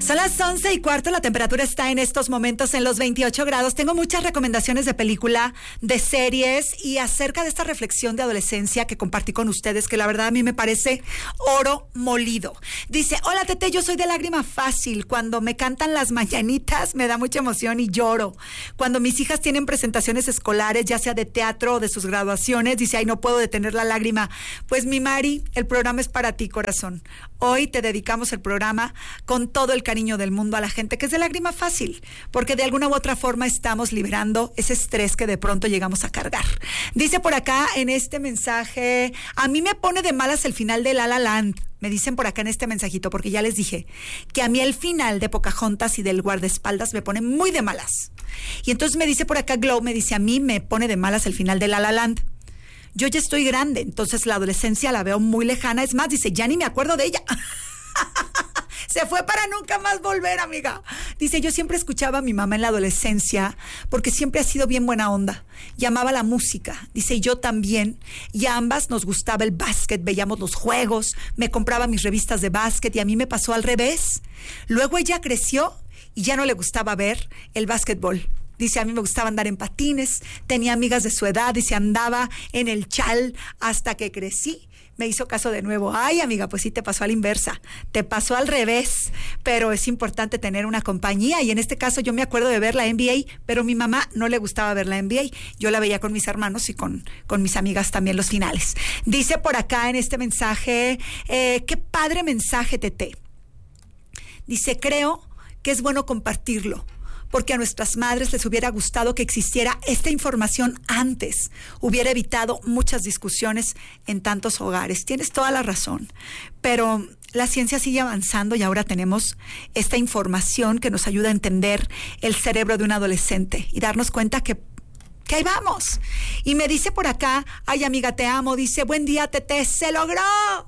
Son las 11:15, la temperatura está en estos momentos en los 28 grados. Tengo muchas recomendaciones de película, de series y acerca de esta reflexión de adolescencia que compartí con ustedes, que la verdad a mí me parece oro molido. Dice, hola Tete, yo soy de lágrima fácil. Cuando me cantan las mañanitas me da mucha emoción y lloro. Cuando mis hijas tienen presentaciones escolares, ya sea de teatro o de sus graduaciones, dice, ay, no puedo detener la lágrima. Pues mi Mari, el programa es para ti, corazón. Hoy te dedicamos el programa con todo el cariño del mundo a la gente que es de lágrima fácil, porque de alguna u otra forma estamos liberando ese estrés que de pronto llegamos a cargar. Dice por acá en este mensaje, a mí me pone de malas el final de La La Land. Me dicen por acá en este mensajito, porque ya les dije que a mí el final de Pocahontas y del guardaespaldas me pone muy de malas. Y entonces me dice por acá Glow, me dice, a mí me pone de malas el final de La La Land. Yo ya estoy grande, entonces la adolescencia la veo muy lejana. Es más, dice, ya ni me acuerdo de ella. Se fue para nunca más volver, amiga. Dice, yo siempre escuchaba a mi mamá en la adolescencia porque siempre ha sido bien buena onda. Y amaba la música. Dice, yo también. Y a ambas nos gustaba el básquet, veíamos los juegos, me compraba mis revistas de básquet y a mí me pasó al revés. Luego ella creció y ya no le gustaba ver el básquetbol. Dice, a mí me gustaba andar en patines, tenía amigas de su edad, dice, andaba en el chal hasta que crecí. Me hizo caso de nuevo. Ay, amiga, pues sí te pasó a la inversa, te pasó al revés, pero es importante tener una compañía y en este caso yo me acuerdo de ver la NBA, pero a mi mamá no le gustaba ver la NBA. Yo la veía con mis hermanos y con mis amigas también los finales. Dice por acá en este mensaje, qué padre mensaje, Tete. Dice, creo que es bueno compartirlo, porque a nuestras madres les hubiera gustado que existiera esta información antes. Hubiera evitado muchas discusiones en tantos hogares. Tienes toda la razón, pero la ciencia sigue avanzando y ahora tenemos esta información que nos ayuda a entender el cerebro de un adolescente y darnos cuenta que ahí vamos. Y me dice por acá, ay amiga, te amo, dice, buen día Tete, se logró,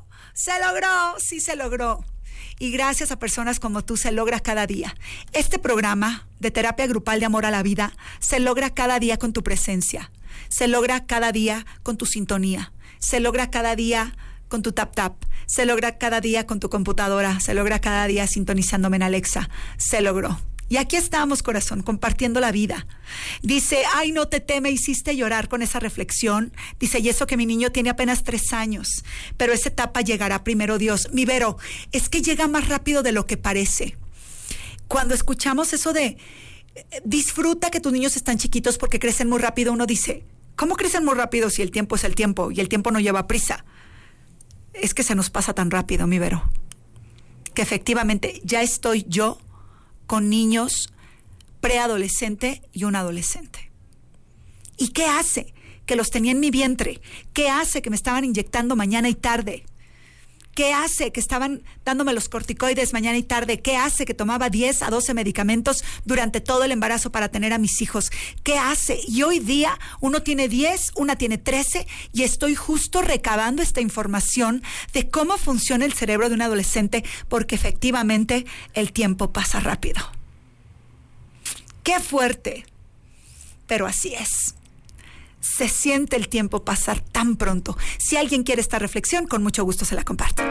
sí se logró. Y gracias a personas como tú se logra cada día. Este programa de terapia grupal de amor a la vida se logra cada día con tu presencia, se logra cada día con tu sintonía, se logra cada día con tu tap, se logra cada día con tu computadora, se logra cada día sintonizándome en Alexa, se logró. Y aquí estamos, corazón, compartiendo la vida. Dice, ay, no, Tete, me hiciste llorar con esa reflexión. Dice, y eso que mi niño tiene apenas 3 años, pero esa etapa llegará primero Dios. Mi Vero, es que llega más rápido de lo que parece. Cuando escuchamos eso de, disfruta que tus niños están chiquitos porque crecen muy rápido, uno dice, ¿cómo crecen muy rápido si el tiempo es el tiempo y el tiempo no lleva prisa? Es que se nos pasa tan rápido, mi Vero, que efectivamente ya estoy yo con niños preadolescente y un adolescente. ¿Y qué hace? Que los tenía en mi vientre. ¿Qué hace? Que me estaban inyectando mañana y tarde. ¿Qué hace? Que estaban dándome los corticoides mañana y tarde. ¿Qué hace? Que tomaba 10 a 12 medicamentos durante todo el embarazo para tener a mis hijos. ¿Qué hace? Y hoy día uno tiene 10, una tiene 13 y estoy justo recabando esta información de cómo funciona el cerebro de un adolescente porque efectivamente el tiempo pasa rápido. ¡Qué fuerte! Pero así es. Se siente el tiempo pasar tan pronto. Si alguien quiere esta reflexión, con mucho gusto se la comparto.